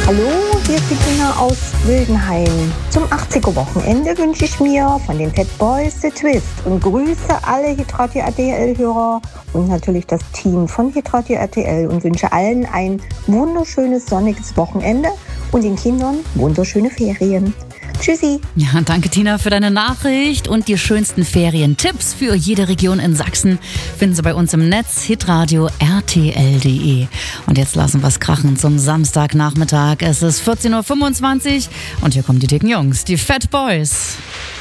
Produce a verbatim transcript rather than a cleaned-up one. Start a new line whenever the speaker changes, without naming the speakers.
Hallo, hier ist die Tina aus Wildenhain. Zum achtziger Wochenende wünsche ich mir von den Fat Boys The Twist und grüße alle Hitradio R T L-Hörer und natürlich das Team von Hitradio R T L und wünsche allen ein wunderschönes sonniges Wochenende und den Kindern wunderschöne Ferien. Tschüssi.
Ja, danke Tina für deine Nachricht und die schönsten Ferientipps für jede Region in Sachsen finden Sie bei uns im Netz hitradio R T L punkt de. Und jetzt lassen wir es krachen zum Samstagnachmittag. Es ist vierzehn Uhr fünfundzwanzig und hier kommen die dicken Jungs, die Fat Boys.